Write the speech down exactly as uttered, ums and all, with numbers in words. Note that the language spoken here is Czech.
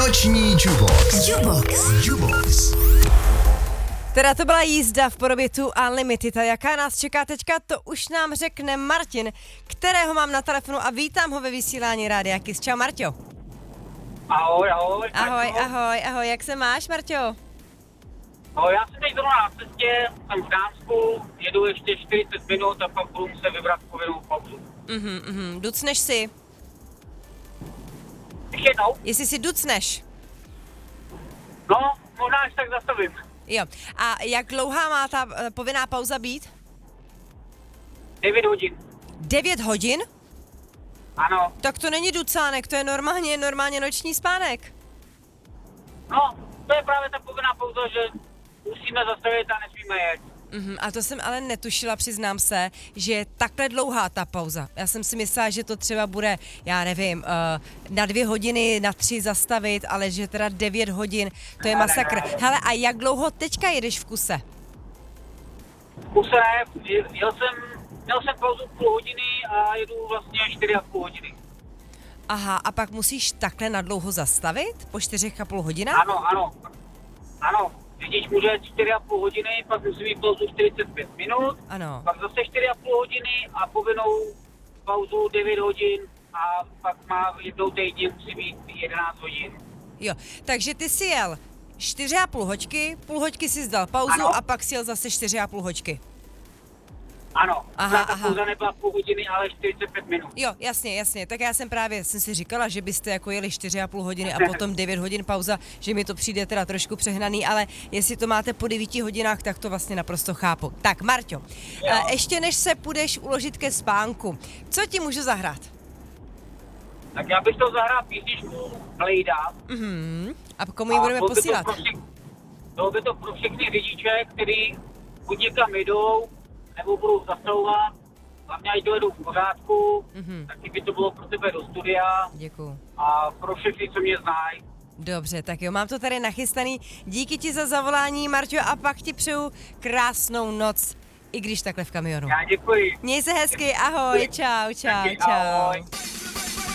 Noční Jubox. Jubox. Jubox. Teda to byla jízda v podobě Two Unlimited a jaká nás čeká teďka, to už nám řekne Martin, kterého mám na telefonu a vítám ho ve vysílání Rádia Kiss. Čau Marťo. Ahoj, ahoj. Ahoj, ahoj, ahoj, jak se máš Marťo? No, já jsem teď zrovna na cestě, jsem v Dánsku, jedu ještě čtyřicet minut a pak budu se vybrat povinnou pauzu. Mhm, mhm, ducneš si? Ještě jednou? Jestli si ducneš? No, možná až tak zastavím. Jo. A jak dlouhá má ta uh, povinná pauza být? devět hodin. devět hodin? Ano. Tak to není ducánek, to je normálně, normálně noční spánek. No, to je právě ta povinná pauza, že musíme zastavit a nesmíme jet. Uhum, a to jsem ale netušila, přiznám se, že je takhle dlouhá ta pauza. Já jsem si myslela, že to třeba bude, já nevím, uh, na dvě hodiny, na tři zastavit, ale že teda devět hodin, to je masakr. Hele, a jak dlouho teďka jedeš v kuse? V kuse ne, jel jsem, měl jsem pauzu půl hodiny a jedu vlastně čtyři a půl hodiny. Aha, a pak musíš takhle nadlouho zastavit? Po čtyřech a půl hodinách? Ano, ano. Ano. Řidič může čtyři a půl hodiny, pak musí mít pauzu čtyřicet pět minut, Ano. pak zase čtyři a půl hodiny a povinnou pauzu devět hodin a pak má jednou týdně musí být jedenáct hodin. Jo, takže ty jsi jel čtyři a půl hoďky, půl hoďky si zdal pauzu Ano. a pak si jel zase čtyři a půl hoďky. Ano, Aha, ta aha. pauza nebyla půl hodiny, ale čtyřicet pět minut. Jo, jasně, jasně. Tak já jsem právě jsem si říkala, že byste jako jeli čtyři a půl hodiny a potom devět hodin pauza, že mi to přijde teda trošku přehnaný, ale jestli to máte po devíti hodinách, tak to vlastně naprosto chápu. Tak, Marťo, a ještě než se půjdeš uložit ke spánku, co ti můžu zahrát? Tak já bych to zahrál písničku Blejda. Mhm. A komu ji budeme bylo by to posílat? pro vše- Bylo by to pro všechny řidiče, kteří buď někam jdou, nebo budou zastavovat, hlavně ať dojedou v pořádku, Mhm. taky by to bylo pro tebe do studia Děkuju. a pro všechny, co mě znají. Dobře, tak jo, mám to tady nachystaný. Díky ti za zavolání, Marťo, a pak ti přeju krásnou noc, i když takhle v kamionu. Já děkuji. Měj se hezky, ahoj, čau, čau, Taky čau. ahoj.